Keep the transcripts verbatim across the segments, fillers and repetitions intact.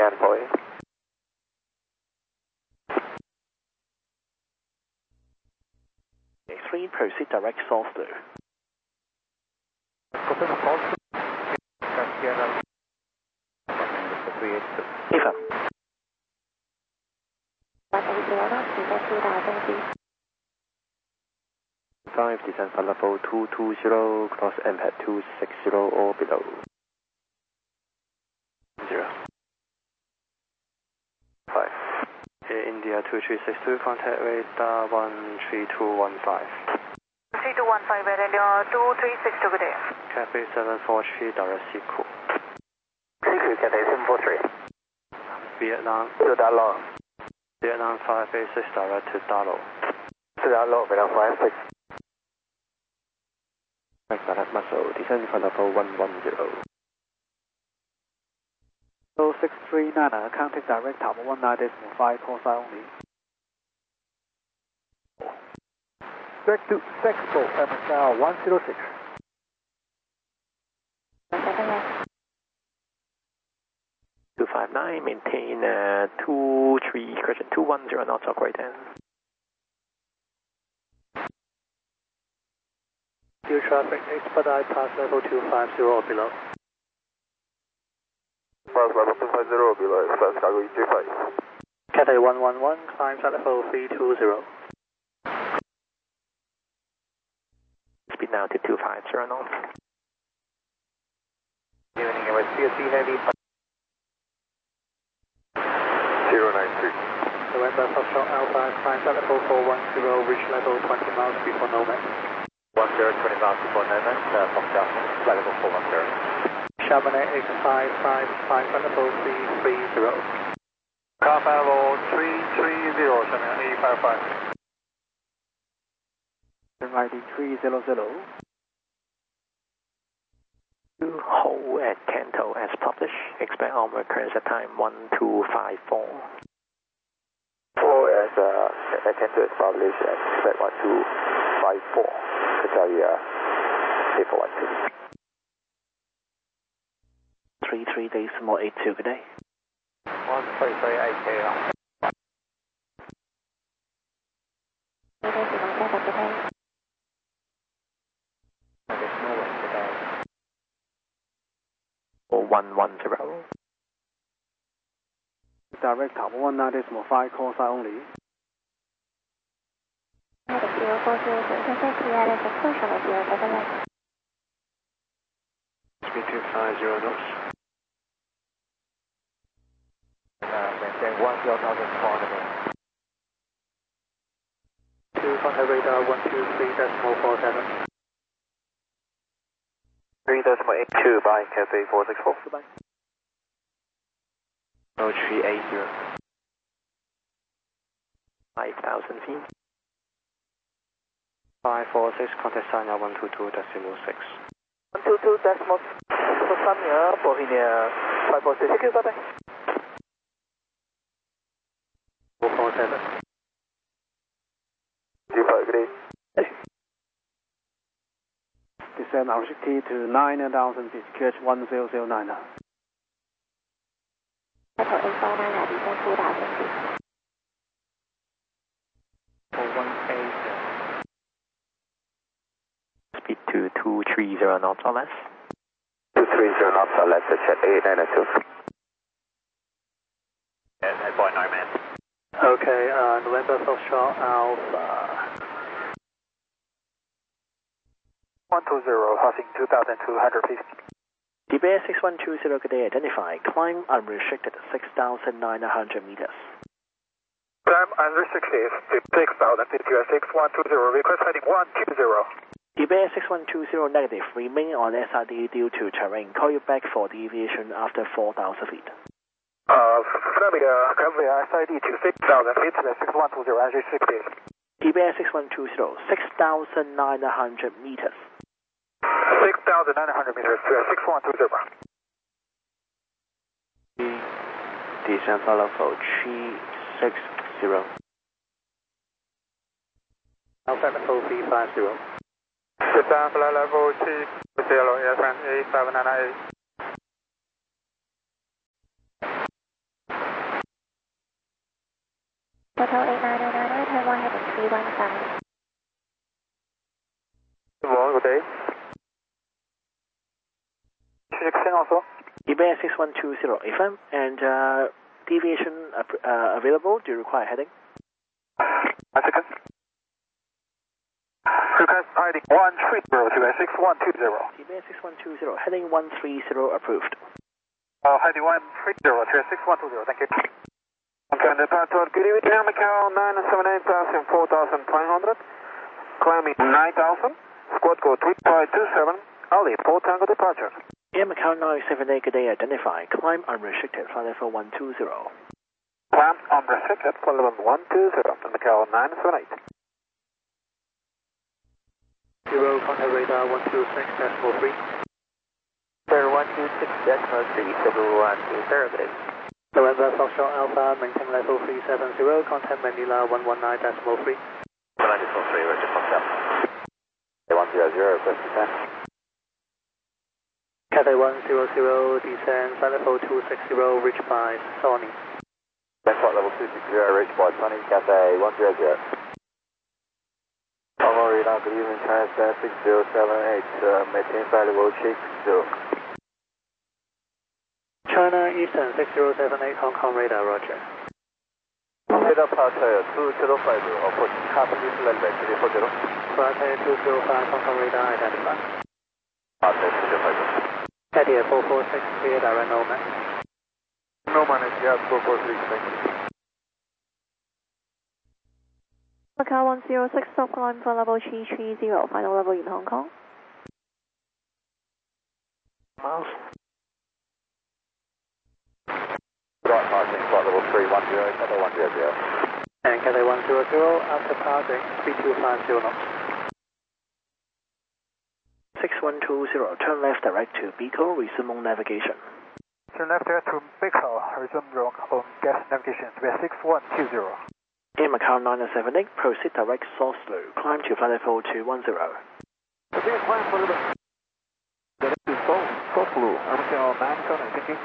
nine four eight. three, proceed direct source two. Affirm. five, descend for level two two zero, cross M pad two six zero or below. Zero. five. India two three six two, contact radar one three two one five. three two one five, India two three six two, good day. Cathay seven four three, direct Sequel. Sequel, Cathay seven four three. Vietnam. To Dalo. Vietnam five eight six, direct to Dalo. To Dalo, Vietnam five six. Direct muscle, descend for level one one zero. So six three nine, contact direct tower one nine decimal five, call sign only. Direct to Sexpo, M S L one zero six. two five nine, maintain uh, two three, correction, two one zero knots, operate ten. New traffic, expedite past level two five zero or below. Pass level two five zero below, express cargo E J five. Cathay one one one, climb at level three two zero. Speed now to two five zero knots. Evening with C S C Heavy. zero nine three. November Foxtrot Alpha, climb at level four one zero, reach level twenty miles before Nomad. one zero, twenty miles before Nomad, uh, Foxtrot, flight level four one zero. Chamonix eight five five, climb at level three three zero. Car level three three zero, Chamonix eight five five. Riding three zero zero. Hold at Canto as published. Expect on recurrence at time one two five four. Hold as uh, at Canto as published and expect one two five four. Italia, say for one two. three three decimal eight two, good day. one three three eight two. Or one one zero. Direct tower one nine decimal five, call sign only. Speed two five zero knots. Maintain one zero thousand four hundred. Two contact radar one two three decimal four seven. three decimal eight two by Cathay four six four. Goodbye. oh three eight zero. five thousand feet. five four six, contact Sanya one two two decimal six. one two two decimal for Sanya, Bohemia five four six. Thank you, bye bye. four four seven. Two five, good day. Descend altitude to nine thousand feet, Q H one zero zero nine. Speed to two three zero knots or less. two three zero knots or less, check eight nine two. Yeah, that's point nine, man. Okay, uh, November Foxtrot Alpha. one two zero, passing two thousand two hundred fifty. D B S six one two zero, good day, identify. Climb unrestricted six thousand nine hundred meters. Climb unrestricted six thousand feet, six one two zero, request heading one two zero. D B S six one two zero negative, remain on S R D due to terrain. Call you back for deviation after four thousand feet. Uh, Flavia, currently S I D to six thousand feet, six one two zero, unrestricted. D B S six one two zero, six thousand nine hundred meters. six thousand nine hundred meters, six one two zero. Descend for level three six zero. Alpha level three five zero. Descend for level three zero, yes, and eight seven nine eight. Hotel eight nine nine nine, turn one heading three one five. Good morning, good day. six also. Iberia six one two zero F M and uh, deviation uh, uh, available. Do you require heading? One second. Request I D one three zero to six one two zero. Iberia six one two zero, heading one three zero approved. Uh, I D one three zero to six one two zero, thank you. Okay, departure, good evening, Air Macau nine seven eight thousand, four thousand five hundred. Climbing nine thousand, squad code three five two seven, Ali, four Tango departure. Air Macau nine seven eight, good day, identify. Climb unrestricted, flight level one two zero. Climb unrestricted, flight level one two zero, Macau nine seven eight. Zero, contact radar one two six decimal three. Sir, one two six decimal three, double one two zero, good day. November Foxtrot Alpha, maintain level three seven zero, contact Manila one one nine decimal three. one decimal three, Roger, Foxtrot. one zero zero, request descent. Cathay one zero zero, descend, flight level two six zero, reached by Sony. Flight level two six zero, reached by Sony, Cathay one zero zero. Congo radar, good evening, China six zero seven eight, uh, maintain flight level six zero. China Eastern six zero seven eight, Hong Kong radar, roger. Radar Parter two zero five, approach, copy, flight level three four zero. Parter two zero five, Hong Kong radar, identify. Parter two zero five. Cadia four four six, clear direct Nomad. Nomad is yes, four four three, thank you. Macau one zero six, stop climb for level three three zero, final level in Hong Kong. Miles. Right passing, flight level three one zero, Cathay one zero zero. And Cathay one zero zero, after passing, three two five zero knots. six one two zero, turn left direct to Bico, resume on navigation. Turn left there to Bico, resume on gas navigation, six one two zero. Air Macau nine seven eight, proceed direct source slow, climb to flight level two one zero. Okay, climb for the... Direct to Seoul, Seoul Blue, Air Macau nine seven eight, thank you.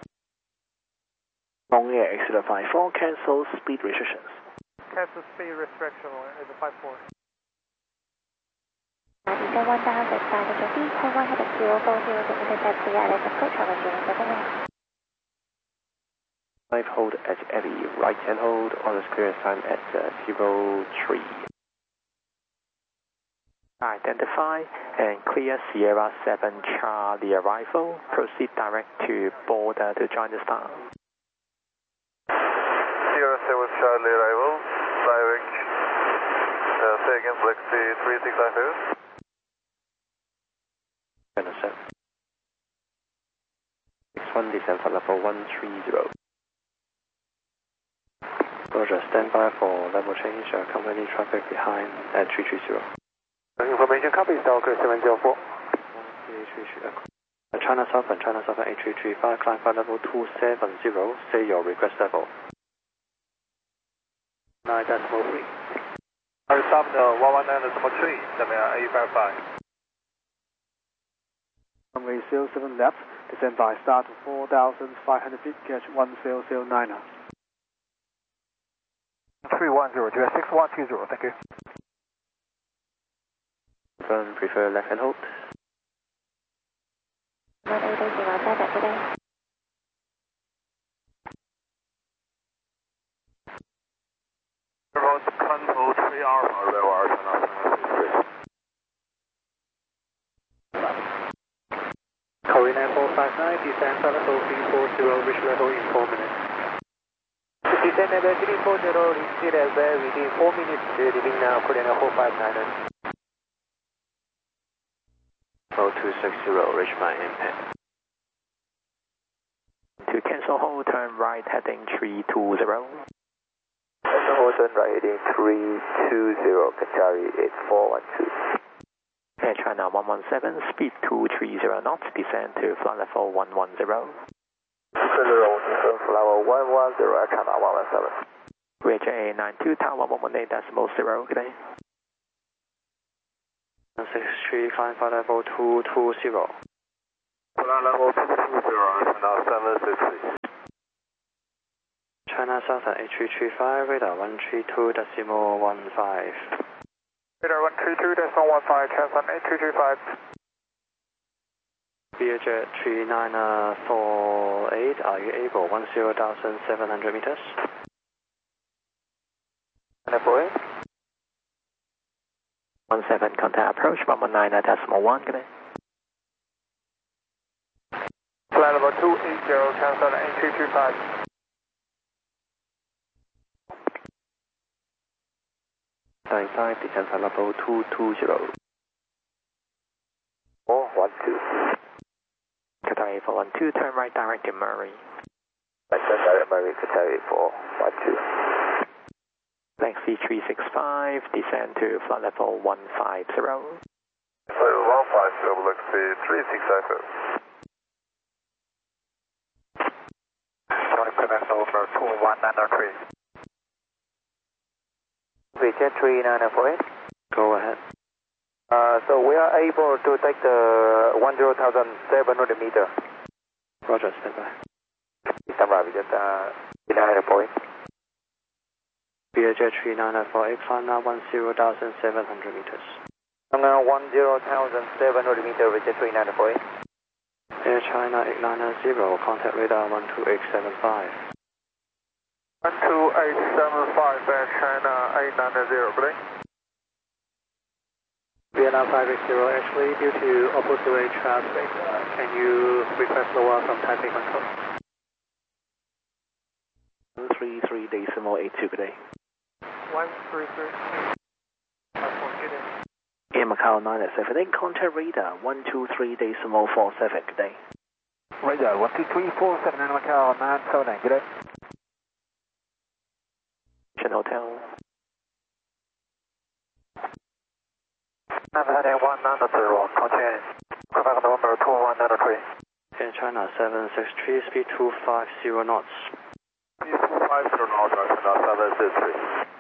Long Air X zero five four, cancel speed restrictions. Cancel speed restriction is a five four. Descend one thousand five hundred feet, turn one heading zero four zero to intercept the island approach over zero seven eight. Five hold at Eddie, right hand hold, honors clearance time at uh, zero three. Identify and clear Sierra seven Charlie arrival, proceed direct to border to join the star. Sierra seven Charlie arrival, direct, uh, say again, Flexi three six five two. Understand. six one descent for level one three zero. Roger, stand by for level change, uh, company traffic behind at three three zero. Information copy, Stalker seven zero four. Uh, China Southern, China Southern eight three three five, climb flight level two seven zero, say your request level. nine decimal three. Alexander one one nine decimal three, eight five five. Runway zero seven left, descend by star to four thousand five hundred feet, catch one zero zero nine. three one zero to six one two zero, thank you. Confirm, prefer left hand hold. one eight eight zero, seven today. Road control three Alpha, River China Korean four five nine, descend flight level three four zero, reach level in four minutes. Descend level three four zero, reach level within four minutes, leaving now Korean four five nine. oh two six zero, reach my impact. To cancel hold, turn right heading three two zero. Cancel hold, turn right heading three two zero, Qatari eight four one two. Air China one one seven, speed two three zero knots, descend to flight level one one zero. Zero, descend flight level one one zero, Air China one one seven. Bridge A nine two, Tower one one eight decimal zero, good day. six three five, flight level two two zero. Flight level two two zero, China seven six three. China Southern eight three three five, radar one three two decimal one five. Radar one three two decimal one five, Southern eight three three five. Learjet three nine four eight, are you able? one zero thousand seven hundred meters. four eight. one seven, contact approach, one one nine decimal one, good day. Flight level two eight zero, Southern eight three three five. Nine five, descend flight level two two zero. four one two. Qatar eight four one two, turn right direct to Murray. Right, turn direct Murray, Qatar eight four one two. Thanks, C three six five, descend to flight level one five zero. Flight level one five zero, look C three six five. Sonic connect over two one nine three. Learjet three nine four eight. Go ahead. Uh, so we are able to take the one zero thousand seven hundred meter. Roger, stand by. Stand by, we just uh, three nine four eight. Learjet three nine four eight, climb now one zero thousand seven hundred meters. Now one zero thousand seven hundred meter, Learjet three nine four eight. Air China eight nine zero, contact radar one two eight seven five. one two eight seven five, Air China eight nine zero, good day. Vietnam five eight zero, actually due to opposite way traffic, uh, can you request lower from Taipei control? one three three decimal eight two, good day. one three three. Air Macau nine seven eight, contact radar one two three decimal four seven, good day. Radar one two three four seven, Air Macau nine seven eight, good day. Hotel. Heading one nine zero, contact Quebec number two one nine three. Air China seven six three, speed two five zero knots. Speed two five zero knots, China seven six three.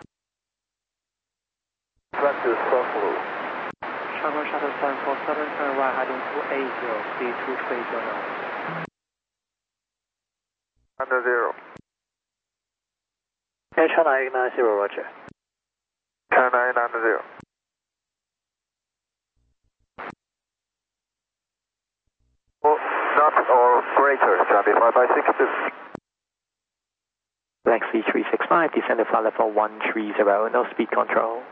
Back to Buffalo. China Shuttle seven four seven, turn right heading to eight zero, speed two three zero knots. Under zero. Air China eight nine zero, roger. China eight nine zero. Not or greater, Charlie five by six two. Thanks, C three six five, descend to flight level one three zero, no speed control.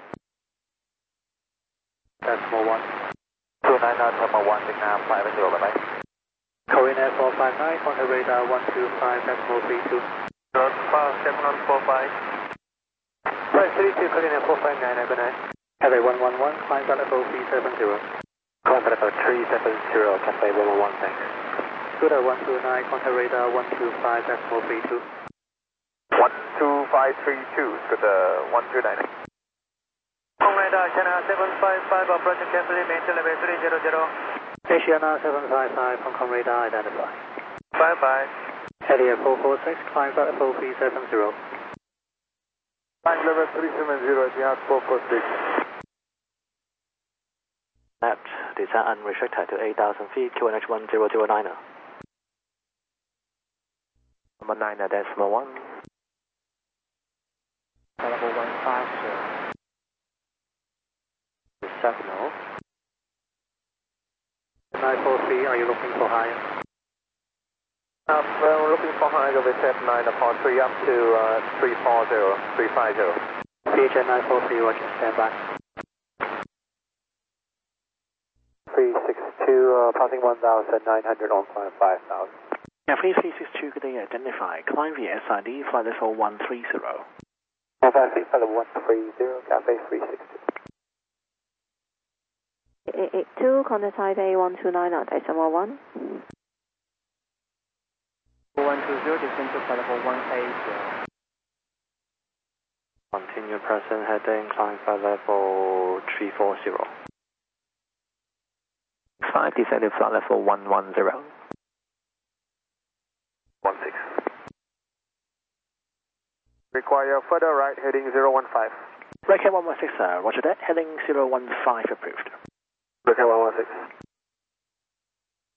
Decimal one. two nine nine, decimal one, Vietnam five zero, bye bye. Korean Air four five nine, contact radar one two five decimal three two. Dot five seven one four five. Flight three two, Korean Air four five nine, good night. Headway one one one, climb flight level three seven zero. Climb flight level three seven zero, Cathay one one one, thanks. Scooter one two nine, contact radar one two five decimal three two. one two five three two, Scooter one two nine. On radar, China seven five five, approaching carefully, maintain level three zero zero. Asiana seven five five, Hong Kong radar identify. Bye bye. Heading four four six, climb flight level three seven zero. Climb level three seven zero, Jihad four four six. Left, descent unrestricted to eight thousand feet, Q N H one zero zero nine. Number nine decimal one. Level one five zero. Signal. nine four three, are you looking for higher? Um, well, we're looking for higher with set nine upon three up to uh, three four zero, three five zero. P H N nine four three, roger, stand by. three six two, uh, passing one thousand nine hundred on climb five thousand. Yeah, three three six two, good day, identify. Climb via S I D, flight level one three zero. Alpha eight five one three zero, Cafe three six two. eight eight two, contact Taipei one two nine, decimal one. one two zero, descend to flight level one eight zero. Continue present heading, climb flight level three four zero. five, descend to flight level one one zero. one six. Require further right heading zero one five. Right one one six, uh, roger that, heading zero one five approved. Okay, one one six.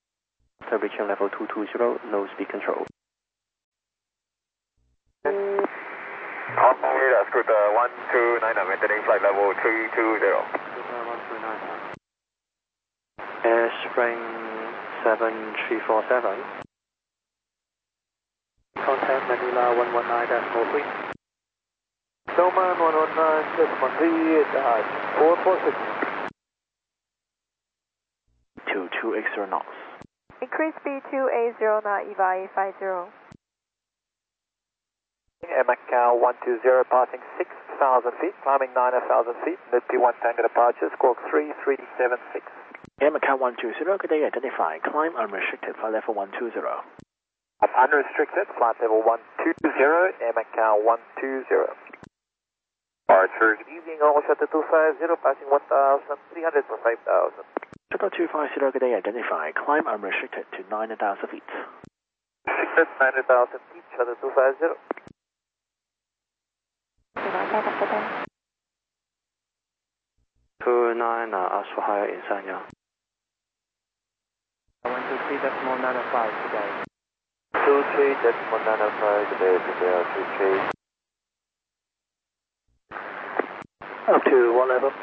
After reaching level two two zero, no speed control. Okay. Scoot uh, one two nine, maintaining flight level three two zero. one two nine. Airspring seven three four seven. Contact Manila one one nine decimal three. Snowman one one nine decimal three, dash four four six. two two X zero knots. Increase speed to A zero knot, E V A five zero. Air Macau one two zero, passing six thousand feet, climbing nine thousand feet, mid P one Tango departure, squawk three three seven six. Air Macau one two zero, good day, identify, climb unrestricted, flight level one two zero. Unrestricted, flight level one two zero, Air Macau one two zero. Archer. Good evening, all shuttle two five zero, passing one thousand three hundred for five thousand. Shuttle two five zero, good day, identify, climb unrestricted to nine thousand feet. Restricted nine thousand feet, shuttle two five zero. two nine, uh, ask for higher in Sanya. one two three decimal nine five today. two three decimal nine five today, today, two three. Up to what level?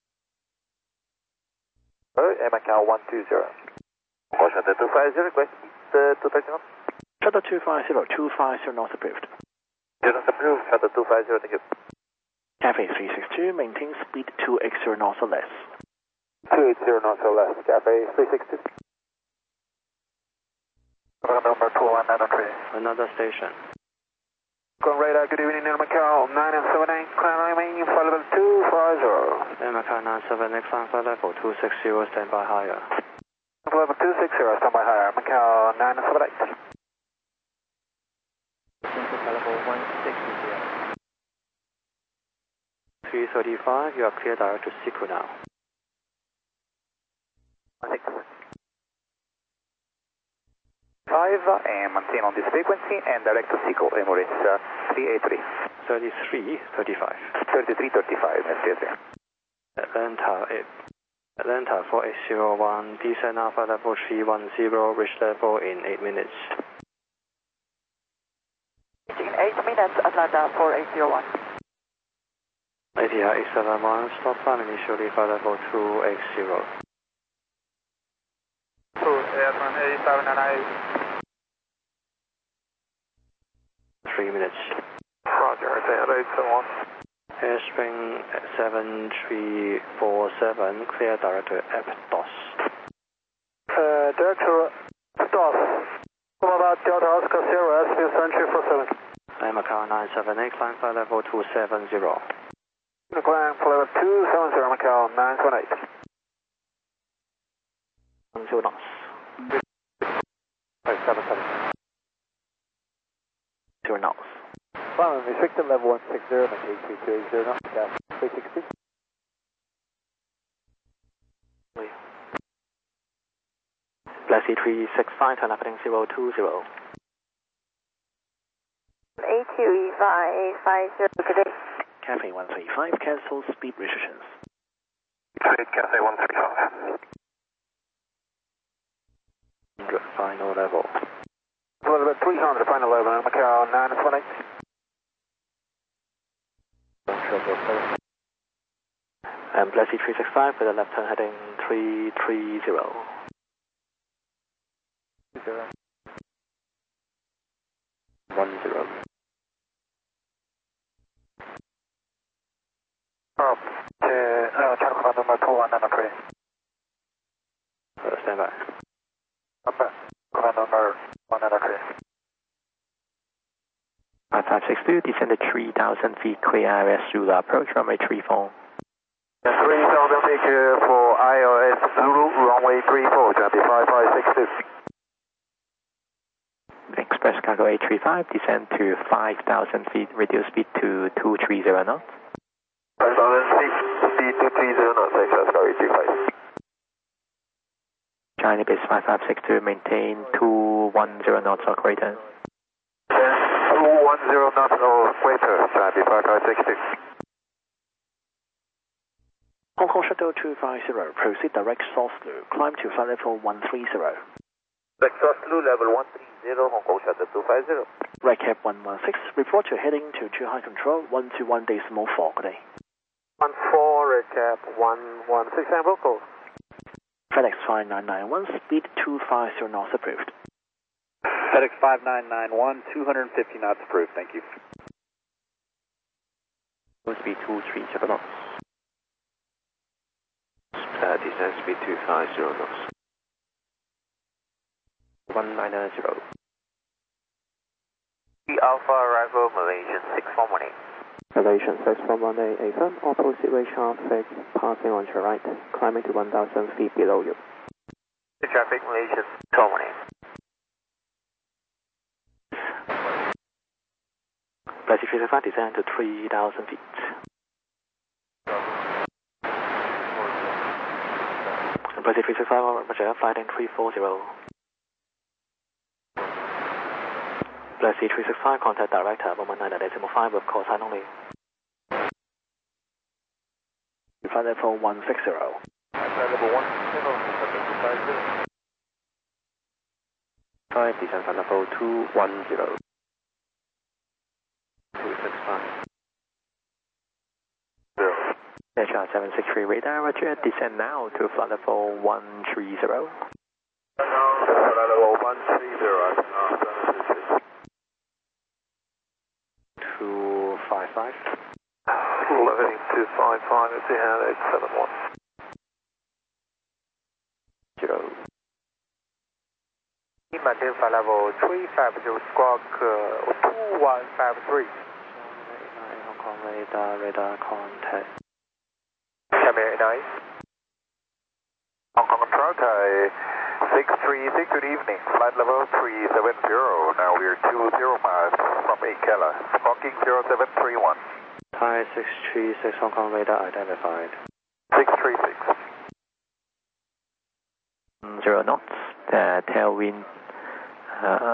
Oh, Air Macau one two zero. Shuttle two five zero, request uh, two thirty knots. Shuttle two five zero, two five zero knots approved. Units approved, shuttle two five zero, thank you. Cafe three six two, maintain speed two X zero knots or less. two eighty knots or less, Cafe three six two. Number two one nine three. Another station. Con radar, good evening, Air Macau nine seven eight, climbing flight level two five zero. Air Macau nine seven eight, climb flight level two six zero, stand by higher. Flight level two six zero, stand by higher, Macau nine seven eight. Flight level one six zero. three thirty-five, you are clear direct to Siku now. five and maintain on this frequency and direct to Seco, Emirates uh, three eight three. thirty-three thirty-five. thirty-three thirty-five, Mister three. Atlanta, eight. Atlanta four eight zero one, descend alpha level three one zero, reach level in eight minutes. In eight minutes, Atlanta four eight zero one. A T R eight seven one, stop climb initially flight level two eight zero. two, Airman eight seven nine. three minutes. Roger, eight seven one. Airspring seven three four seven, clear direct to Aptos. Uh, Director Stos. What about Delta Oscar Sierra S P seven three four seven? Air Macau nine seven eight, climb flight level two seven zero. Climb flight level two seven zero, Macau nine seven eight. One zero knots. five seven seven. Zero knots. Climb restricted level one six zero, maintain three two eight zero knots, gas three sixty. Glassy three six five, turn left heading zero two zero. A two E V A five zero, good day. Cafe one three five, cancel speed restrictions. Trade Cafe one three five. one hundred, final level. Level three hundred, final level, Macau nine seven eight. And Glassy three six five, with a left turn heading three three zero. Zero. one zero. Up to uh, channel command number two one nine three. Uh, stand by. Okay, command number one nine three. five five six two, descended three thousand feet, clear I O S Zulu approach, runway three four. three thousand feet clear for I O S Zulu, runway three four, twenty five five six two. Express cargo eight three five, descend to five thousand feet, reduce speed to two three zero knots. five thousand feet, speed two three zero knots, Express cargo eight three five. China base five five six two, maintain two one zero knots or greater. two one zero knots or greater, China five five six two. Hong Kong Shuttle two five zero, proceed direct source through, climb to flight level one three zero. Exhaust Blue level one three zero, Hong Kong Shuttle two five zero. Red Cap one one six, report your heading to Zhuhai Control one two one decimal four, good day. one four, Red Cap one one six, and vocal. FedEx five nine nine one, speed two five zero knots approved. FedEx five nine nine one, two hundred fifty knots approved, thank you. Speed two three seven knots. Uh, descent speed two five zero knots. one nine nine zero. Alpha arrival Malaysian six one one eight. Malaysian six one one eight, affirm, opposite way traffic, passing on your right, climbing to one thousand feet below you. The traffic Malaysian six one one eight. Brazil three six five, descend to three thousand feet. Brazil three six five, Roger, flighting three four zero. Brazil three six five, contact director, one one nine decimal five with call sign only. Flight level one six zero. Flight level one six zero, five, descent flight level two one zero. two six five. H R seven six three radar, Roger, descend now to flight level one three zero. Flight level one three zero, two five five. Heading two five five, it's the eight seven one. Zero. Maintain flight level three five zero, squawk uh, two one five three. Hong Kong radar, radar contact. Camry nine. Hong Kong Control, Thai six three six, good evening. Flight level three seven zero. Now we are two zero miles from Ikela. Squawking zero seven three one. Thai six three six, Hong Kong radar identified. six three six. Zero knots, uh, tailwind. Uh,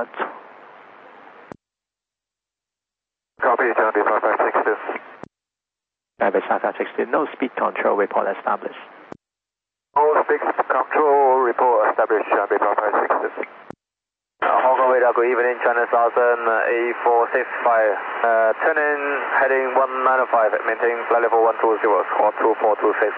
Copy, Charlie five five six two. Airbus five five six two, no speed control report established. No speed control report established, Charlie five five six two. Hong Kong radar, good evening, China Southern A four six five. Uh, turning, heading one nine five, maintain flight level one two zero, squawk two four two six.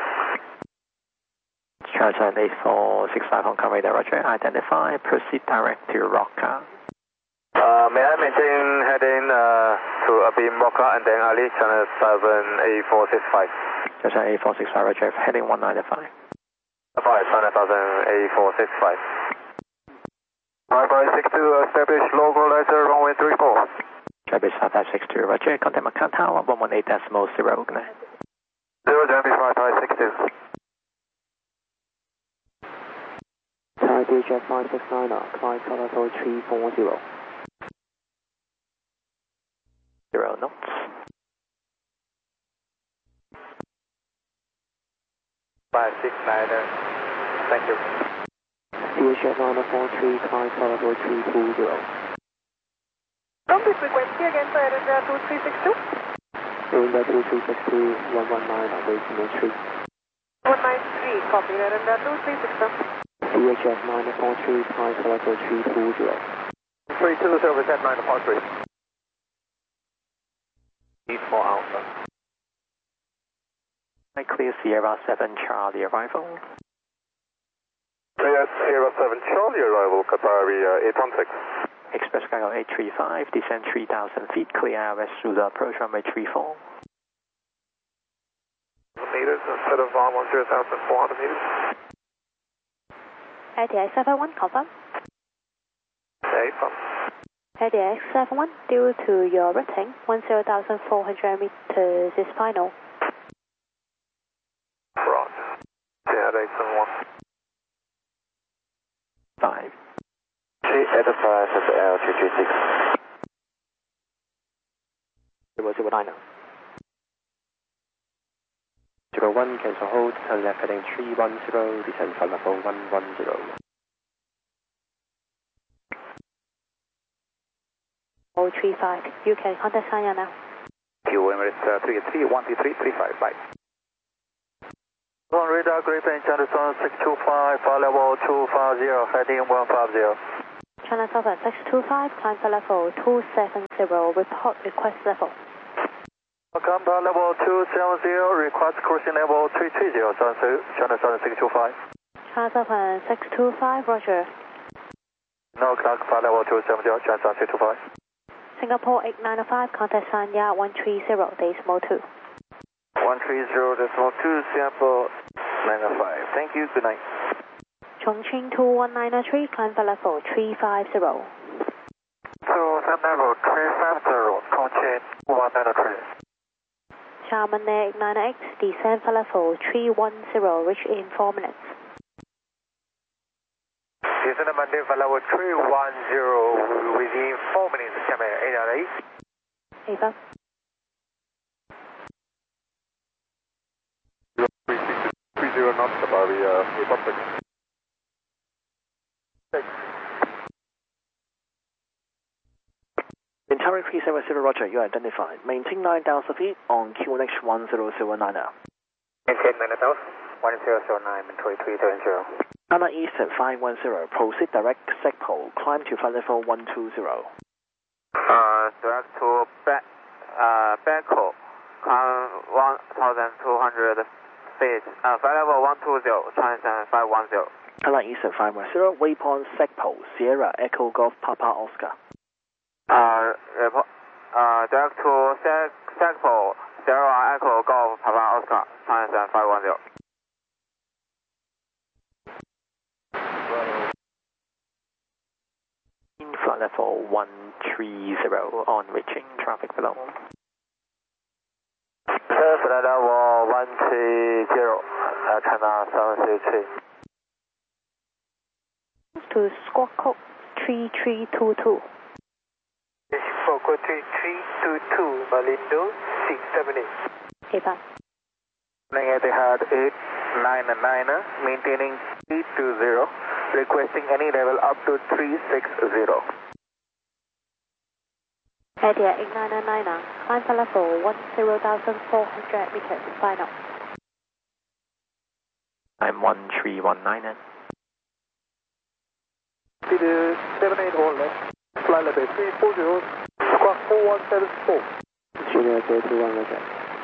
Charger eight four six five, Hong Kong radar, Roger, identify, proceed direct to Roca. Uh, may I maintain heading uh, to Abim Roca and then Ali, China Southern A four six five. Charger eight four six five, Roger, heading one nine five. five, China Southern A four six five. five five six two, establish localizer runway three four. Airbus five five six two, Roger, contact Macau Tower one one eight decimal zero. Zero, Airbus five five six two. Thai D J five six nine, climb flight level three four zero. Zero knots. five six nine, thank you. D H F nine four three, climb flight level three two zero. From the frequency again, sir, it is uh, two three six two. Runway two three six two, one one nine, decimal three. one nine three, copy that, and uh, two three six two. D H F nine four three, climb flight level three two zero. three two zero, set nine four three. Need for Alpha. I clear Sierra seven Charlie arrival. Clear Sierra seven Charlie arrival, Qatari uh, eight one six. Express Cargo eight three five, descend three thousand feet, clear R S Zulu approach runway three four. Meters instead of um, one zero thousand four hundred meters. A D X seven one, confirm. Okay, from. A D X seven one, due to your rating, one zero thousand four hundred meters is final. Front. Yeah, eight seven one. Five. Three Edify at the L two three six. Zero zero nine. Zero one, cancel hold, turn left heading three one zero, descend flight level one one zero. oh three five, you can contact Sanya now. Q Emirates uh, three three one two three three five, bye. On radar, Griffin, China Sun six two five, flight level two five zero, heading one five zero. China Southern six two five, climb for level two seven zero, report request level. Climb for level two seven zero, request cruising level three three zero, China Southern six two five. China Southern six two five, roger. No, climb for level two seven zero, China Southern six two five. Singapore eight nine five, contact Sanya one three zero, decimal two. one three zero, decimal two, Singapore nine five. Thank you, good night. Chongqing two one nine three, climb for level three five zero. So, level three five zero, Chongqing one nine three. Xiamen Air eight nine X, descend for level three one zero, reach in four minutes. Descend maintain for level three one zero, within four minutes, Xiamen Air eight nine X. Ava. three zero knots, Bavaria, Republic. Entering three seven zero, roger, you are identified. Maintain nine thousand feet on Q N H one zero zero nine now. Maintain nine thousand, one zero zero nine, maintain three seven zero. Anna Eastern five one zero, proceed direct Segpol, climb to flight level one two zero. Uh, direct to back, uh, Bangkok, climb one thousand two hundred feet, uh, flight level one two zero, transcend five one zero. Anna Eastern five one zero, waypoint Segpol, Sierra Echo Golf Papa Oscar. Uh, uh, direct to Seg, Segpol, Sierra Echo Golf Papa Oscar, transcend five one zero. Flight level one three zero on reaching traffic below. Sir, flight level one three zero, uh, China seven three three. To squawk code three three two two. Squawk code three three two two, Malindo six seven eight. Ava. Etihad eight nine nine, maintaining three two zero, requesting any level up to three six zero. Etihad eight nine nine, climb for level one zero four hundred meters, final. I'm one three one nine. Speed seven eight all left, flight level three four zero, squawk four one seven four. Junior zero two one, roger.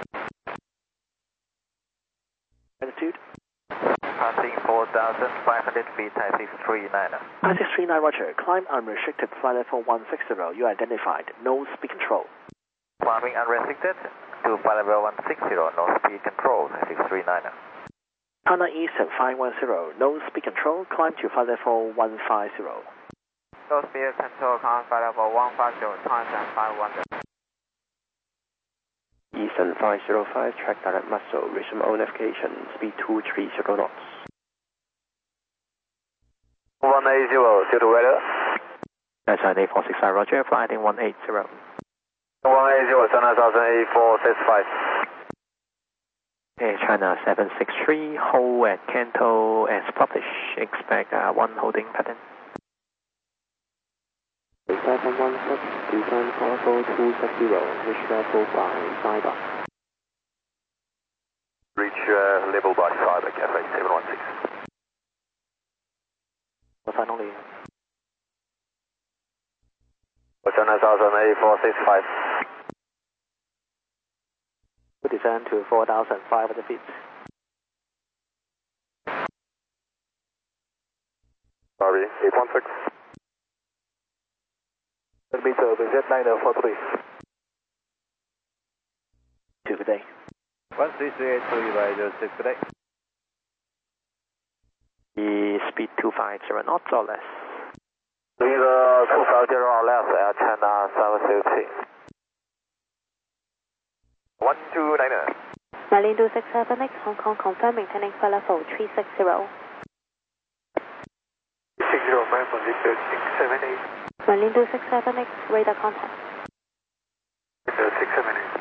Altitude? Passing four thousand five hundred feet, Thai six three nine. Thai six three nine, roger. Climb unrestricted, flight level one six zero. You are identified. No speed control. Climbing unrestricted to flight level one six zero, no speed control, Thai six three nine. Anna Eastern five one zero, no speed control. Climb to flight level one five zero. No speed control, climb flight level one five zero, transcend five one zero. Eastern five zero five, track direct muscle, resume all navigation, speed two three zero knots. one eight zero, due to weather. That's an eight four six five, roger, flight in one eight zero. one eight zero, China Southern eight four six five. Air China seven six three, hold at Kanto as published, expect uh, one holding pattern. seven one six, descend for level two six zero, reach level by five up. Reach uh, level by five at Cafe seven one six. Finally. China Southern eight four six five. We descend to four thousand five hundred feet. Sorry, eight one six. Meter, Z nine four three. To good day. one three three eight two, by zero six today. The speed two five zero knots or less. Zero two five zero or less at China seven three three. one two nine. Malindo six seven X, Hong Kong, confirm maintaining flight level three six zero. six zero, Malindo six seven eight. Malindo six seven X, radar contact. six seven eight.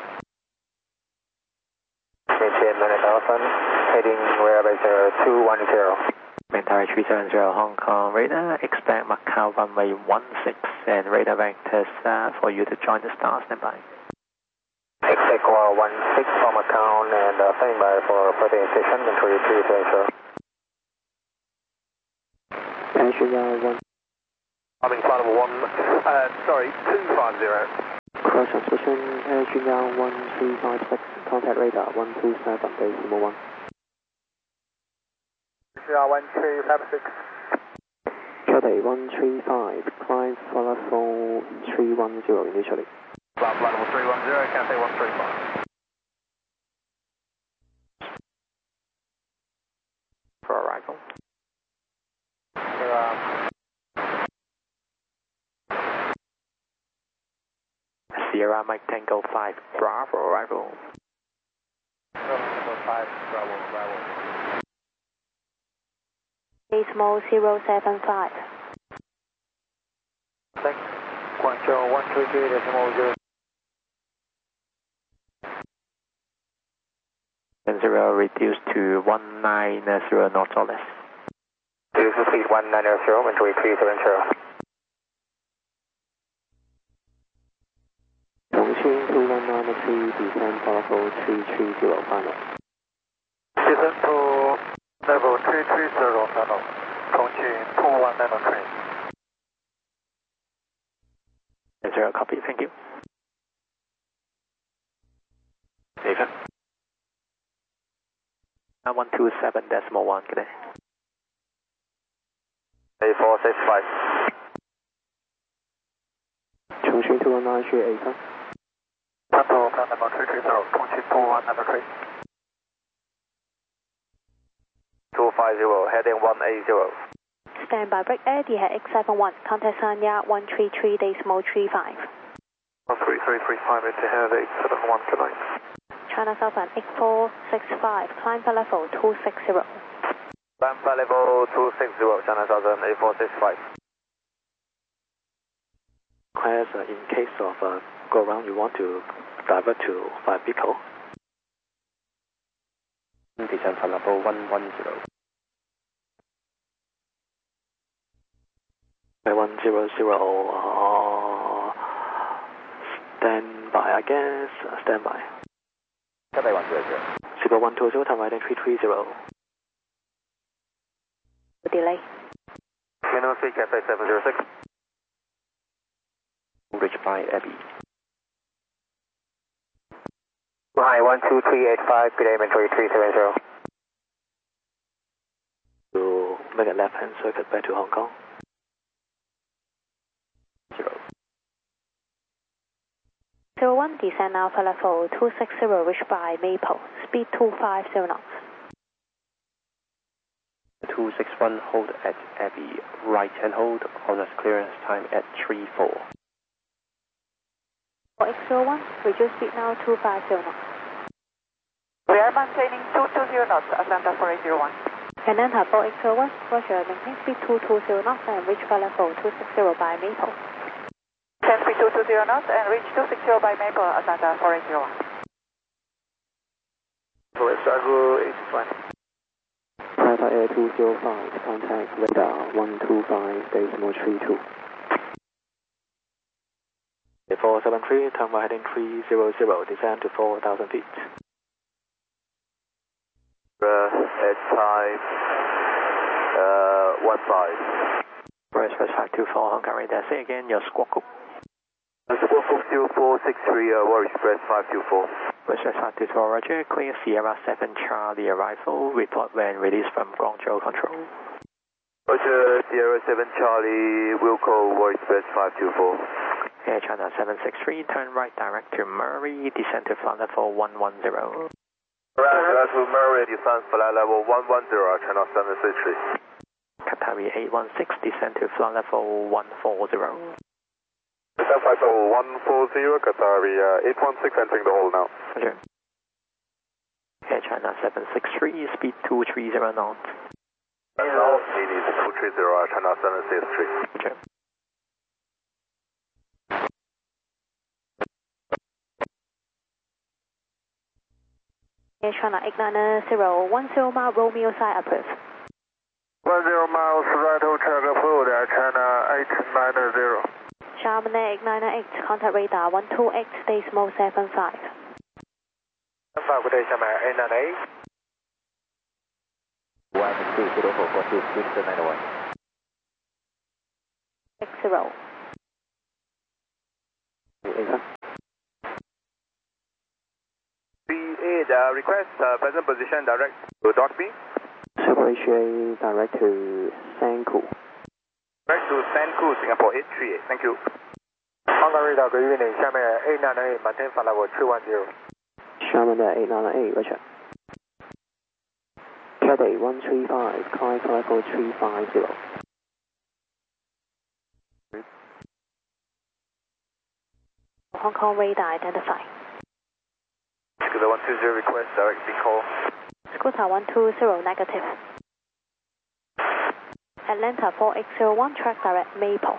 Maintain nine thousand, heading wherever zero two one zero. Maintain three seven zero Hong Kong radar, expect Macau runway one six and radar vectors uh, for you to join the star standby. Expect one six for Macau and uh, standby for further station and three three seven zero. Asia one. Climbing flight level one, uh, sorry, two five zero. Cross transmission, Air Junior one three five six, contact radar one two seven, decimal one. Junior one three five six. Cathay one three five, climb flight level three one zero initially. Flight level three one zero, Cathay one three five. For arrival. Um, Sierra Mike Tango five, Bravo arrival. Tango five, Bravo, Bravo. Decimal zero seven five. Thanks. Guangzhou one three three decimal zero. And zero reduced to one nine zero knots or less. Reduce speed one nine zero, wind three three seven zero. Chongqing two one nine three, descend level three three zero, final. Descend to level three three zero, final. Chongqing two one nine three. And zero copy, thank you. Nathan. one two seven decimal one, good day. A four six five. Chongqing two one nine three, eight. Control plan number three three zero, Chongqing two one nine three. two five zero, heading one eight zero. Stand by break air, D X seven one, contact Sanya one three three decimal three five. one three three three five, it's ahead eight seven one, good night. China Southern eight four six five, climb for level two six zero. Climb for level two six zero, China Southern eight four six five. As uh, in case of uh, go around, you want to divert to five Pico. Descend for level one one zero. one zero zero, uh, stand by, I guess, uh, stand by. Cathay one zero zero. Super one two zero, time riding three three zero. Delay. Minimum speed Cathay seven zero six. Reach by Abbey. Hi, one two three eight five, good day, three three seven zero. To make a left hand circuit back to Hong Kong. Zero. zero one, descend now for level two six zero, reach by Maple, speed two five zero knots. two six one, hold at Abbey, right and hold, honors clearance time at three four. four X zero one, reduce speed now two five zero knots. We are maintaining two two zero knots, Atlanta four eight zero one. And then have four X zero one, Roger, maintain speed two two zero knots and reach by level two six zero by Maple. Ten speed two two zero knots and reach two six zero by Maple, Atlanta four eight zero one. West Argo eight one. Private Air two zero five, contact radar one two five, decimal three two. four seven three, time heading three zero zero, descend to four thousand feet. Uh, at time, uh, one five. West West five two four, Hong Kong radar. Say again, your squawk code. Squawk code zero four six three, uh, Warwick Express five two four. West West five two four, Roger. Clear Sierra seven Charlie arrival. Report when released from Guangzhou Control. Roger, Sierra seven Charlie, Wilco, Warwick Express five two four. Air China seven six three, turn right direct to Murray, descend to flight level one one zero. Right to Murray, descend flight level one one zero, China seven six three. Qatari eight one six, descend to flight level one four zero. Descend flight level one four zero, Qatari uh, eight one six, entering the hole now. Roger. Air China seven six three, speed two three zero knots. And now speed is two three zero, China seven six three. Roger. Air China eight nine zero, one zero mile Romeo side approved. one zero miles, right hold track approved, Air China eight nine zero. Charmin eight nine eight, contact radar one two eight, decimal seven five. five, good day, Charmin eight nine eight. one two zero four four two, Houston nine one. X zero. B eight, uh, request uh, present position direct to Dock B. Super H A direct to Sanku. Direct to Sanku, Singapore eight three eight. Thank you. Hong Kong radar, good evening. Xiamen eight nine eight, maintain flight level two one zero. Xiamen eight nine eight, Richard. Cathay one three five, climb flight level three five zero. Hong Kong radar identify. Scooter one two zero, request direct B call. Scooter one two zero, negative. Atlanta four X zero one, track direct Maple.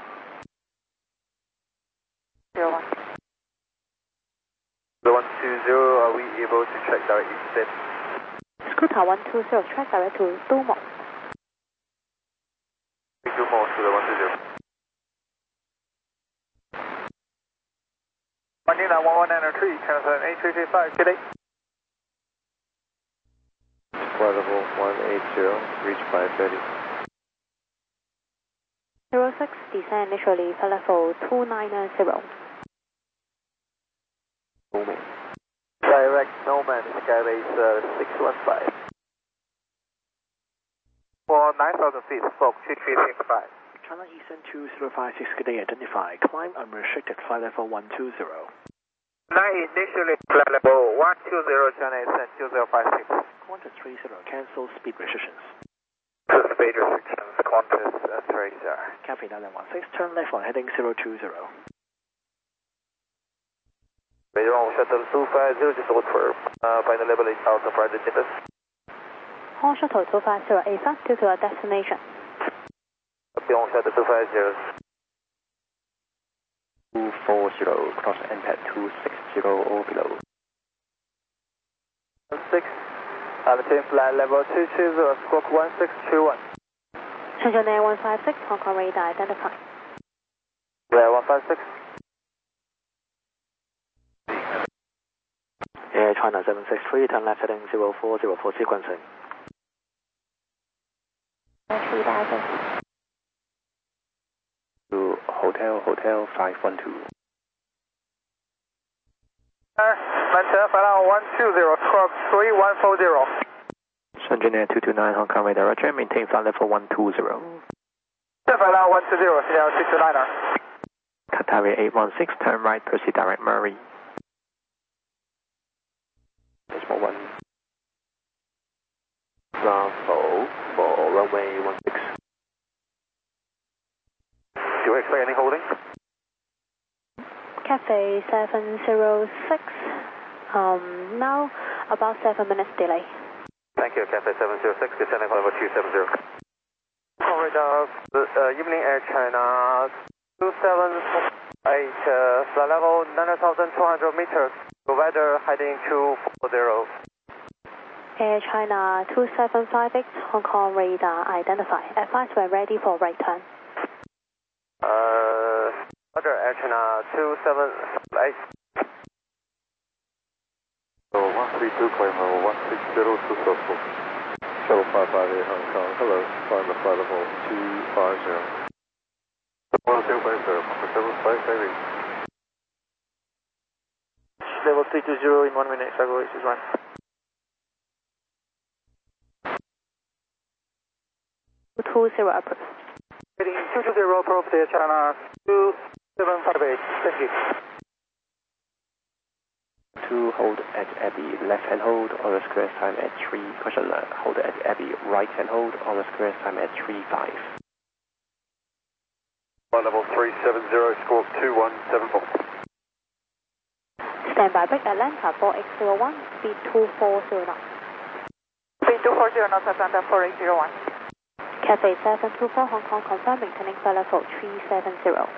zero one. Scooter one two zero, are we able to track direct instead? Scooter one two zero, track direct to Dumo. Dumo, Scooter one two zero. Manila one one nine three, transfer eight three three five, today. Flight level one eight zero, reach five thirty. zero six, descend initially, flight level two nine zero. Nomad. Direct Nomad, Skybase uh, six one five. For nine thousand feet, slope two three six five. China Eastern two zero five six, good day, identify, climb unrestricted, flight level one two zero. Nine initially, flight level one two zero, China Eastern two zero five six. Qantas three zero, cancel speed restrictions. Speed restrictions, Qantas uh, Tracer. Cathay nine one six, turn left on heading zero two zero. Beijing Shuttle two five zero, just hold for uh, final level eight out of private Nippers. Hong Shuttle two five zero, A five, due to our destination. Beijing Shuttle two five zero. two four zero, cross N P A D two six zero or below. six, altitude flight level two two zero, squawk one six two one. Shenzhen Air one five six, Hong Kong radar identify. Yeah, one five six. Air China seven six three, turn left heading zero four zero for sequencing. three thousand. To Hotel Hotel five one two. Maintain flight level one two zero, squawk three one four zero. Shenzhen Air two two nine, Hong Kong radar, roger, maintain flight level one two zero. Flight level one two zero, Seattle two two niner. Qatari eight one six, turn right, proceed direct Murray. Decimal one. Bravo for runway one six. Do you expect any holding? Cathay seven zero six, um, now about seven minutes delay. Thank you, Cathay seven zero six, descending flight level two seven zero. Corridor, uh, Evening Air China two seven eight, uh, flight level nine thousand two hundred meters, weather heading two four zero. Air China two seven five eight, Hong Kong radar identify. Advise when ready for right turn. Uh, other Air China two seven eight. So one three two, claim level one six zero two four four. Shuttle five five eight, Hong Kong, hello, climb the flight level two five zero. one two five zero, seven five five eight. Level three two zero in one minute, Chicago is one. two zero approved. Heading two two zero, approved, Air China two seven five eight, thank you. To hold at Abbey, left hand hold on the square time at three, question mark, hold at Abbey, right hand hold on the square time at three five. Flight level three seven zero, squawk two one seven four. Stand by break Atlanta four X zero one, speed two four zero knots. Speed two four zero knots, Atlanta four X zero one. Cathay seven two four, Hong Kong confirm, maintaining flight level three seven zero.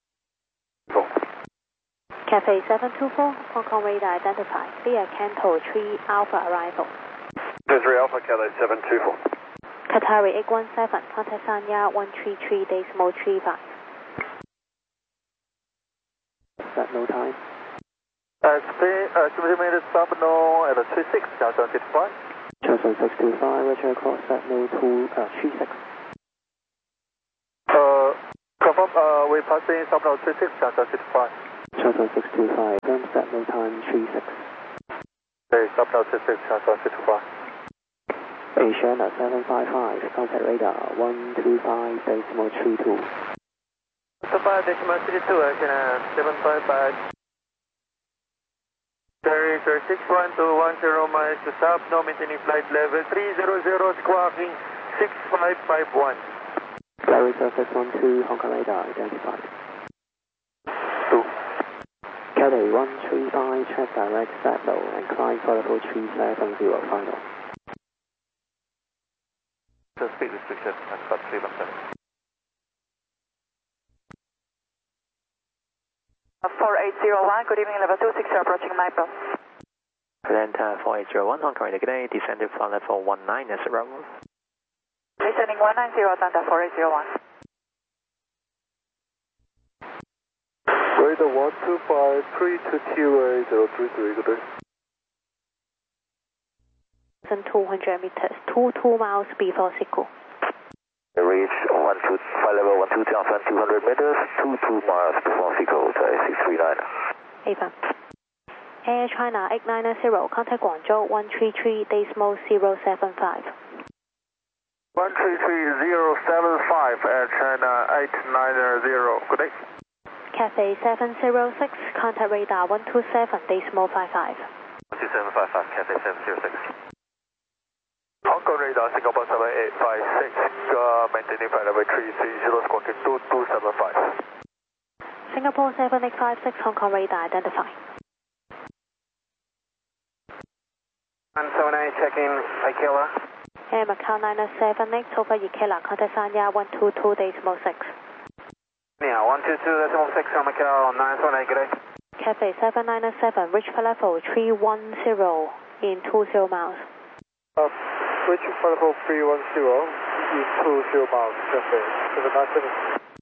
Cathay seven two four, Hong Kong radar identified. Via Canto three Alpha arrival. three Alpha, Cathay seven two four. Qatari eight one seven, contact Sanya one three three decimal three five. Is that no time? Uh, speed, uh, estimated stop no at three six, Johnson six five. Johnson six two five, Roger, cross at no two, uh, three six. Uh, confirm stop, uh, we're passing stop now three six, Chantal six five. Chantal six two five, firm step no time three six. Okay, stop now three six, Chantal six two five. Asiana seven five five, contact radar one two five decimal three two. So five decimal three two, Asiana seven five five. Terry six one two one zero miles to stop, no maintaining flight level three zero zero, squawking six five five one. Gary surface one two, Hong Kong radar identified. two. Cathay one three five, check direct set low and climb for level three seven zero final. So speed restriction, I've got three one seven. four eight zero one, good evening, level two six, approaching Maple. Atlanta four eight zero one, Hong Kong Radio, good day, descend to flight level one nine zero. Descending one nine zero, Atlanta four eight zero one. Radar one two five, three two Q A zero three three, good day. two hundred meters, two two miles before Siku. Reach one two, flight level one two, Tianfan two hundred meters, two two miles before Seacoast, six three nine. Affirm. Air China eight nine zero, contact Guangzhou one three three decimal zero seven five. one three three zero seven five, Air China eight nine zero, good day. Cathay seven zero six, contact radar one two seven decimal five five. one two seven five five, Cathay seven zero six. Hong Kong radar Singapore seven eight five six, uh, maintaining flight level three three zero, squawking two two seven five. Singapore seven eight five six, Hong Kong radar identified. one seven eight, checking Ikela. Air Macau nine seven eight, over Ikela, contact Sanya one two two decimal six. Yeah, one two two decimal six on Macau, nine seven eight, good day. Cathay seven nine seven, reach flight level three one zero in two zero miles. Uh, reach flight level three one zero in two zero miles, Cathay seven nine seven.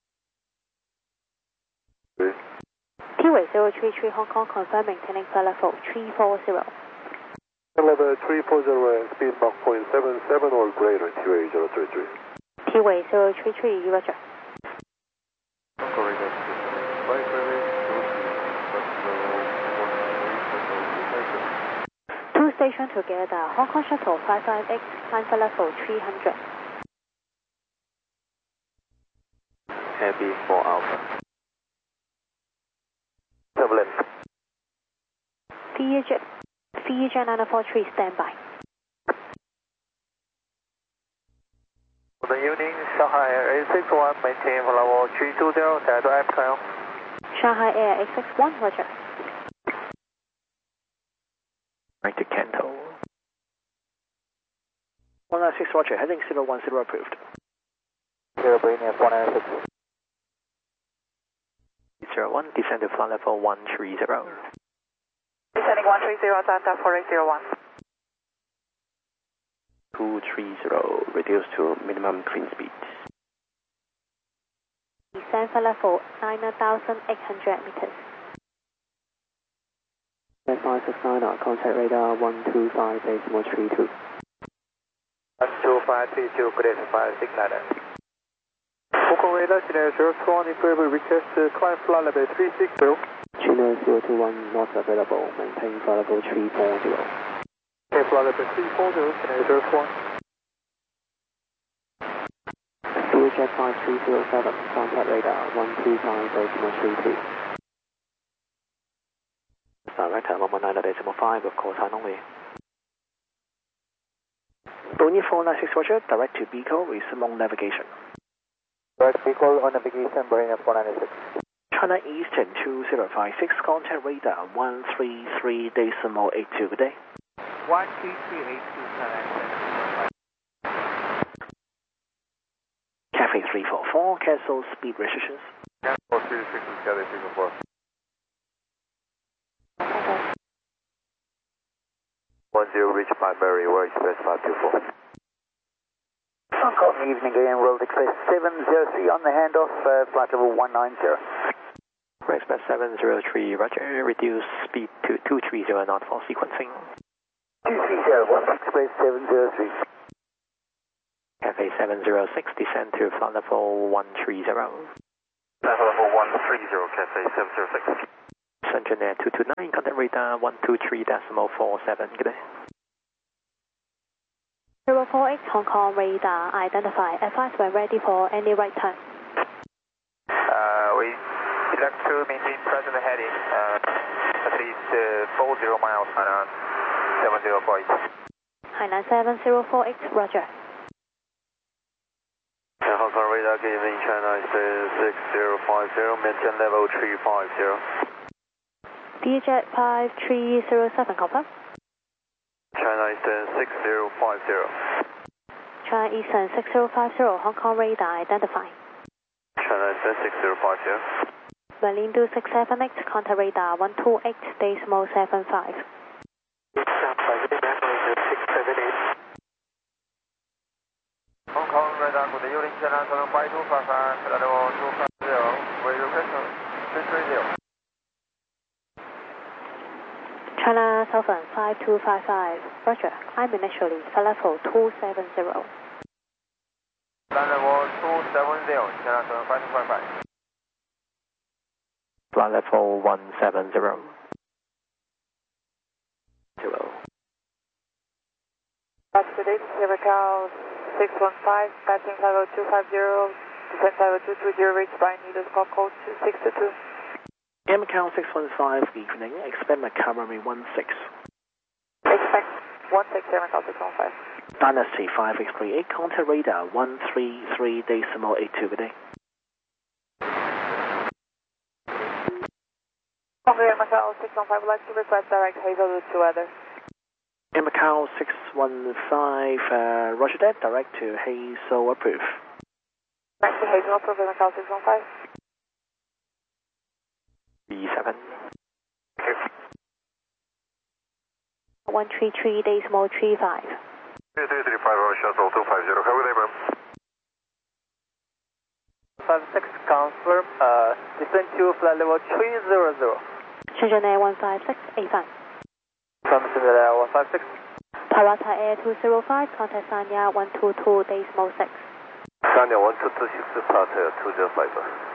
T-Way zero three three Hong Kong, confirm maintaining flight level three four zero. Level three four zero and speed Mach point seven seven or greater, T-Way zero three three. T-Way zero three three, roger. Two stations together, Hong Kong Shuttle five five eight, climb for level three hundred. Heavy for Alpha. Dublin. Fiji, Fiji nine four three, standby. Good evening, Shanghai Air eight six one, maintain for level three two zero, set to M twelve. Shanghai Air eight six one, roger. Right to Kanto. one nine six, roger, heading zero one zero approved. Zero Brainiac one nine six. zero one, descend to flight level one three zero. Descending one three zero, Atlanta four eight zero one. two three zero, reduce to minimum clean speed. Descend for level nine thousand eight hundred meters. five six nine, contact radar one two five decimal three two. one two five three two, good day, five six nine. Hong Kong radar, China zero two one, equilibrium request to climb flight level three six zero. China zero two one, not available, maintain flight level three four zero. Okay, flight level three four zero, China zero two one. C H F five three zero seven, contact radar one two five decimal three two. Direct one one nine decimal five, of course, only. Brunei four nine six, roger, direct to Bicol with long navigation. Direct Bicol on navigation, Brainiac four nine six. China Eastern two zero five six, contact radar one three three decimal eight two, good day. one three three eight two, China. Cathay three four four, cancel speed restrictions. four three six, Cathay three four four. one zero, reach primary, War Express five two four. Hong Kong evening again, World Express seven zero three on the handoff, uh, flight level one nine zero. World Express seven zero three, roger, reduce speed to two three zero knot for sequencing. two three zero, World Express seven zero three. Cathay seven zero six, descend to flight level one three zero. three zero, Cathay seven zero six. Engineer two two nine, contact radar one two three decimal four seven, good day. zero four eight Hong Kong radar, identify, advise when ready for any right turn. Uh, we elect to maintain present heading, uh, at least uh, four zero miles, Hainan seven zero four eight. Hainan seven zero four eight, roger. Hong Kong radar giving China six zero five zero, maintain level three five zero. D J five three zero seven, confirm. China Eastern six zero five zero. China Eastern six zero five zero, Hong Kong radar, identify. China Eastern six zero five zero. Berlin six seven eight, contact radar one two eight decimal seven five. Hong Kong radar, good evening, China seven five two five five, level two five zero, with location three three zero. China Southern five two five five, roger. I'm initially for level two seven zero. Level two seven zero, China seven five two five five. Flight level one seven zero. Zero. Today, Macau six one five, passing level two five zero, descent level two two zero, reached by needle squawk code two six two two. Air Macau six one five, evening, expect Macau runway one six. Expect one six, Air Macau six one five. Dynasty five X three eight, contact radar one three three decimal eight two, good day. Air Macau six one five, would like to request direct Hazel route to weather. Air Macau six one five, uh, roger that, direct to Hazel approve. Direct to Hazel approve, Air Macau six one five. B seven. one three three decimal three five. three three three five, shuttle two five zero, have a good day, ma'am. five six, confirm, uh, descent to flight level three zero zero. Shenzhen Air one five six eight five. From Shenzhen one five six. Parata Air two zero five, contact Sanya one two two decimal six. Sanya one two two six, Parata two zero five.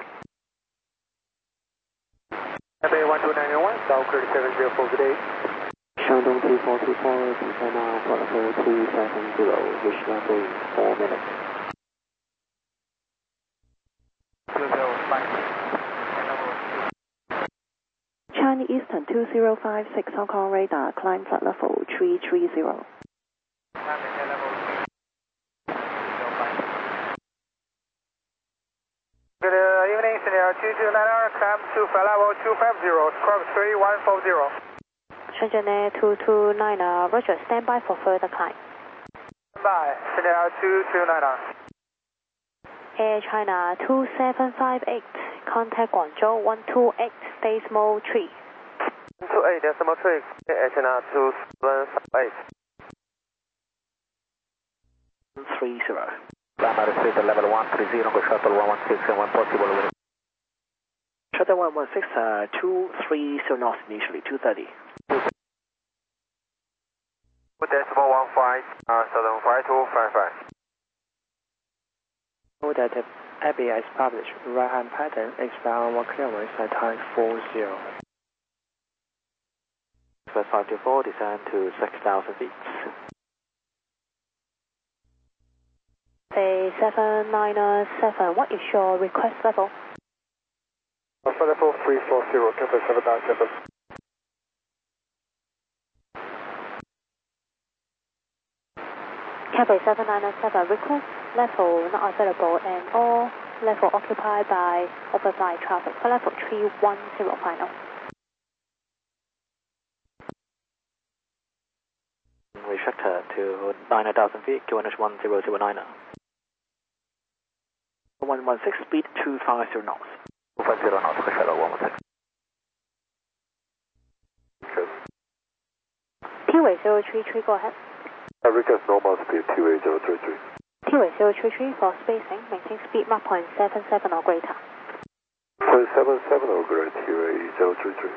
F A one two nine one, South Korea seven zero four, good day. Shandong two four two four, descend now for level two seven zero, reach level in four minutes. China Eastern two zero five six, Hong Kong radar, climb flight level three three zero. Good uh, evening, Senior two two nine R, climb to flight level two five zero, squawk three one four zero. Shenzhen Air two two nine R, roger, stand by for further climb. Bye, Senior two two nine R. Air China two seven five eight, contact Guangzhou one two eight decimal three. one two eight decimal three, Air China two seven five eight. three zero. Primary street level one three zero, go shuttle one one six and one possible with Shuttle one one six, uh, two three zero knots initially, two thirty. Decimal one five, uh, seven five two five five. Note that the A B S published right-hand pattern expect onward clearance at time four zero. Express five two four, descend to six thousand feet. Say seven nine seven, what is your request level? Alpha level three four zero, Cathay seven nine seven. Cathay seven nine seven, request level not available and all level occupied by overflight traffic for level three one zero final. Restructure to nine thousand feet, Q N H one zero zero nine. one one six, speed two five zero knots. two five zero knots, shuttle one one six. T-Way zero three three, go ahead. I request normal speed, T-Way zero three three. T-Way zero three three for spacing, maintain speed Mach point seven seven or greater. point seven seven or greater, T-Way zero three three.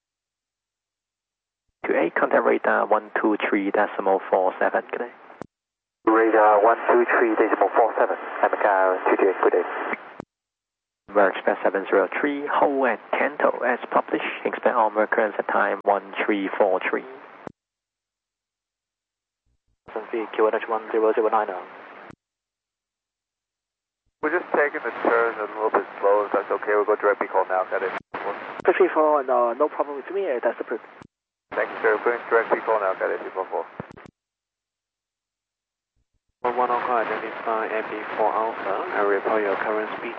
two eight, contact radar one two three decimal four seven, good day. Radar one two three decimal four seven, Macau two two eight, good day. We're Express seven zero three, hold at Kanto as published. Expect onward clearance at time one three four three. Q N H one zero zero nine now. We're just taking the turn a little bit slow, if that's okay. We'll go direct recall now, got it. three four, no, no problem with me, that's approved. Thank you, sir. We're going direct recall now, got it, three four four. one one Alpha, identify A B four Alpha, and report your current speed.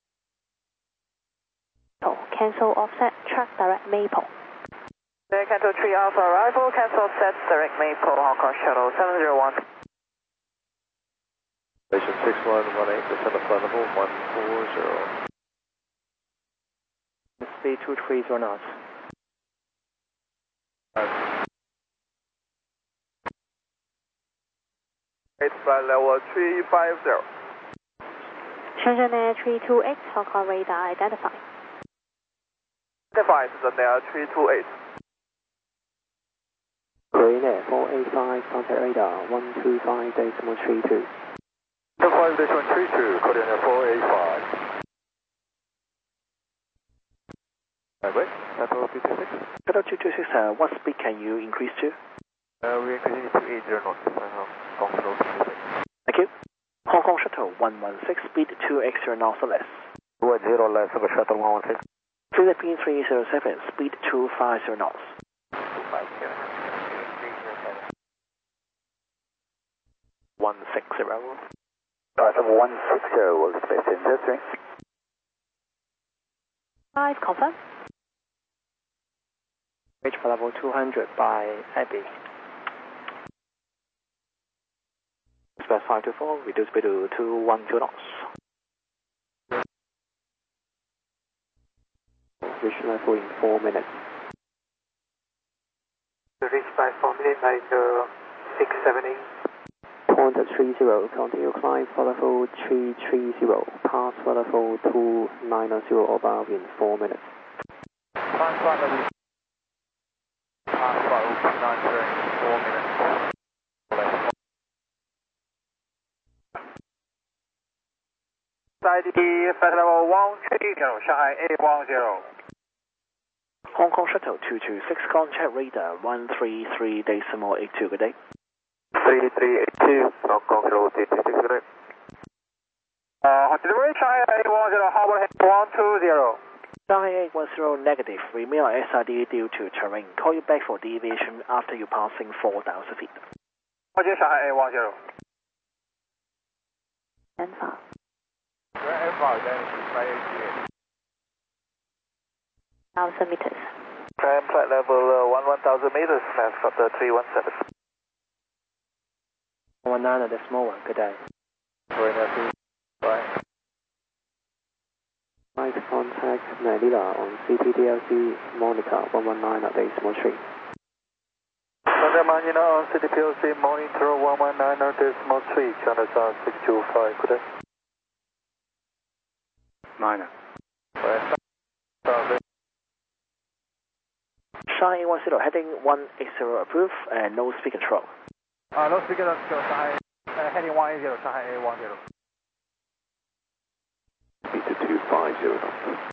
Oh, cancel offset, track direct Maple. Kanto three Alpha arrival, cancel offset, direct Maple, Hong Kong Shuttle seven zero one. Station six one one eight, descend the flight level one four zero. Speed two three zero knots. It's flight level three five zero. Shenzhen Air three two eight, Hong Kong radar identified. Identified, Shenzhen Air three two eight. Korean Air four eight five, contact radar one two five decimal three two. two five decimal three two, Korean Air four eight five. Wait, Shuttle two two six. Shuttle two two six, uh, what speed can you increase to? Uh, we're increasing to eight zero knots. Hong Kong Shuttle two two six. Thank you. Hong Kong Shuttle one one six, speed two X zero knots or less. one zero less of a Shuttle one one six. Philippine three zero seven, speed two five zero knots. one six zero. Alright, one six zero, will space in zero three. five, confirm. Reach for level two hundred by Abbey. Express five two four, reduce speed to two one two knots. Reach level in four minutes. Reach by four minutes, like uh, six seven eight. Point three zero, continue climb for level three three zero, pass for level two nine zero above in four minutes. Pass flight level. Pass flight level two nine zero in four minutes. I D flight level one three zero, Shanghai A one zero. Hong Kong Shuttle two two six, contact radar one three three decimal eight two, good day. three three eight two, Hong Kong Shuttle two two six, good day. Uh, delivery Shanghai A one zero, Harbour Head one two zero. Shanghai eight one zero negative, remain on S R D due to terrain. Call you back for deviation after you passing four thousand feet. Roger, Shanghai A one zero. Alpha. We're Alpha, identity, flight eighty-eight. one thousand meters. Climb flight level uh, one one thousand meters, mass after three one seven. one nine, the small one, good day. Korean Bye. Right, contact Manila on C T D L C monitor one one nine at decimal three. Contact Manila on C T D L C monitor one one nine at decimal three, channel six two five, good day. Niner. Shanghai eight one zero, heading one eight zero approved, and no speed control. Uh, no speaker, Shanghai, uh, heading one eight zero, Shanghai A one zero. Speed to two five zero knots.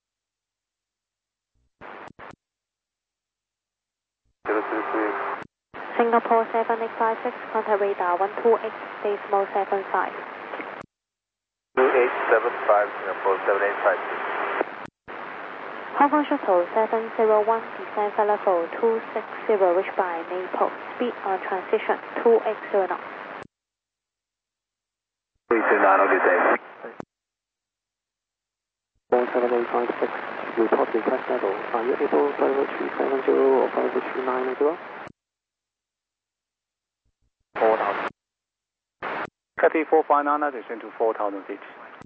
Singapore seven eight five six, contact radar one two eight decimal seven five. two eight seven five, Singapore seven eight five six. Hong Kong Shuttle seven zero one, descend for level two six zero, reach by Maple. Speed on transition two eight zero knots. three two nine, good day. four seven eight five six, report request level. Are you able to level three seven zero or level three nine zero? four thousand. Cathay four five nine, descend to four thousand feet.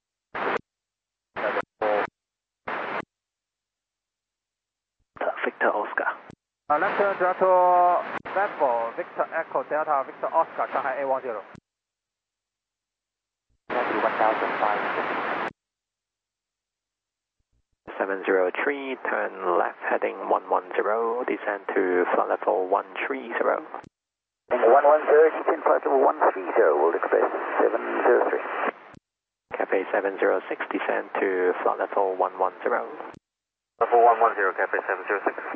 Victor Oscar. Uh, left turn Delta Bravo, Victor Echo Delta Victor Oscar, Shanghai A one zero. one thousand five. seven zero three, turn left heading one one zero, descend to flight level one three zero. one one zero, descend flight level one three zero, will express seven zero three. Cathay seven zero six, descend to flight level one one zero. Level one one zero, Cathay seven zero six.